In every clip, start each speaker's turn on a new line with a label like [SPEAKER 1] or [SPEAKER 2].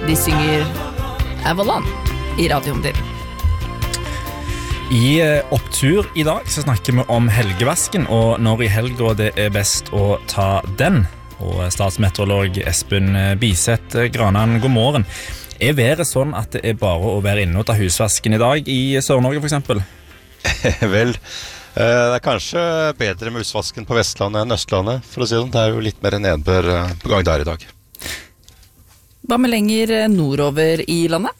[SPEAKER 1] De synger Avalon I radioen din.
[SPEAKER 2] I opptur I dag så snakker vi om helgevasken, og når I helga det best å ta den. Og statsmeteorolog Espen Biseth Granan, god morgen. Været sånn at det bare å være inne og ta husvasken I dag I Sør-Norge for eksempel?
[SPEAKER 3] Vel, det kanskje bedre med husvasken på Vestlandet enn Østlandet, for å si det. Det jo litt mer nedbør på gang der I dag.
[SPEAKER 1] Hva med lenger nordover I landet?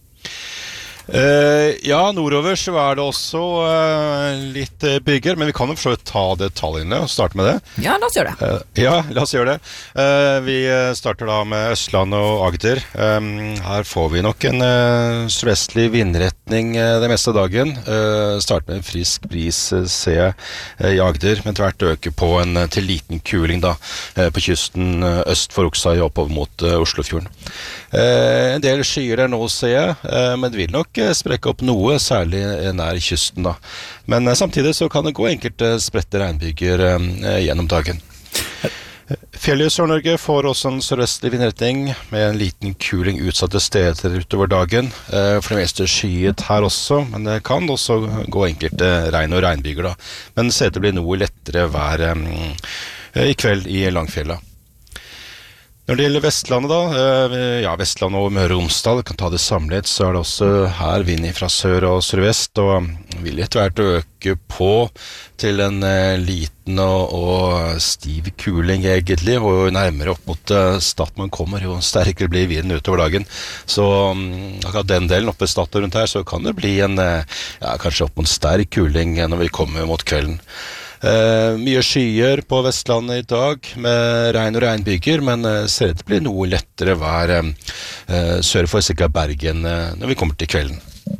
[SPEAKER 3] Ja, nordover så det også litt bygger, men vi kan jo for så vidt ta detaljene og starte med det.
[SPEAKER 1] Ja, la oss gjøre det.
[SPEAKER 3] Ja, la oss gjøre det. Vi starter da med Østlandet og Agder. Her får vi nok en sørvestlig vindretning det meste av dagen. Starter med en frisk bris, ser jeg I Agder, men tvert øker på en til liten kuling da, på kysten øst for Oksøy oppover mot Oslofjorden. En del skyer der nå, ser jeg, men det vil nok sprekke opp noe, særlig nær kysten da. Men samtidig så kan det gå enkelte spredte regnbyger gjennom dagen. Fjellet I Sør-Norge får også en sørvestlig vindretning med en liten kuling utsatte steder utover dagen. For det meste skyet her også, men det kan også gå enkelte regn- og regnbyger da. Men ser det blir noe lettere vær I kveld I Langfjella. Når det gjelder Vestlandet da, ja, Vestlandet og Møre og Romsdal kan ta det samlet, så det også her vind fra sør og sørvest, og vil etter hvert øke på til en liten og stiv kuling egentlig, og nærmere opp mot Stad man kommer, jo sterkere blir vinden utover dagen. Så akkurat den delen oppe I Stad og rundt her, så kan det bli en, ja, kanskje opp mot sterk kuling når vi kommer mot kvelden. Mye skyer på Vestlandet I dag med regn og regnbyger, men ser det blir noe lettere vær sør for cirka Bergen når vi kommer til kvelden.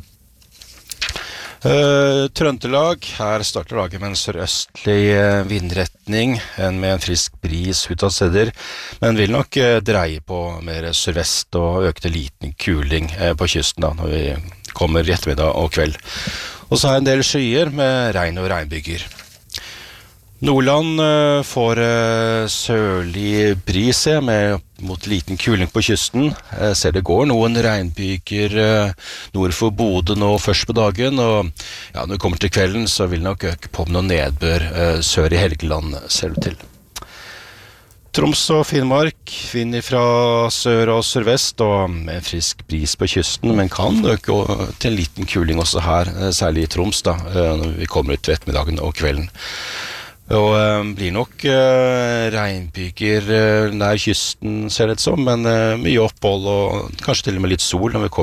[SPEAKER 3] Trøndelag, her starter dagen med en sørøstlig vindretning med en frisk bris ut av steder, men vil nok dreie på mer sørvest og øke til liten kuling på kysten da, når vi kommer I ettermiddag og kveld. Og så en del skyer med regn og regnbyger. Nordland får sørlig bris med mot liten kuling på kysten. Ser det går noen regnbyger nord for Bodø nå først på dagen, og ja, når vi kommer til kvelden så vil det nok øke på med noen nedbør sør I Helgeland, ser det til. Troms og Finnmark, vind fra sør og sørvest, og med en frisk bris på kysten, men kan øke til en liten kuling også her, særlig I Troms da, når vi kommer ut ved ettermiddagen og kvelden. Og blir nok regnbyger nær kysten, ser det som, men mye opphold og kanskje til og med litt sol når vi kommer